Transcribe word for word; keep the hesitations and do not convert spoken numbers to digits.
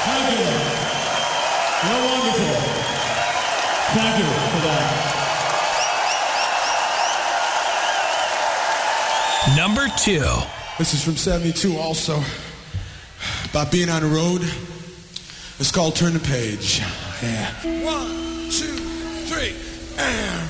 Thank you. You're wonderful. Thank you for that. Number two. This is from seventy-two also. About being on the road. It's called Turn the Page. Yeah. One, two, three, and...